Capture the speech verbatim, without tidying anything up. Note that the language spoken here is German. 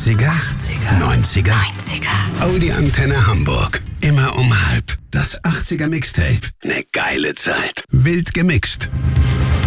achtziger, neunziger, Audi Antenne Hamburg. Immer um halb. Das achtziger Mixtape. Ne geile Zeit. Wild gemixt.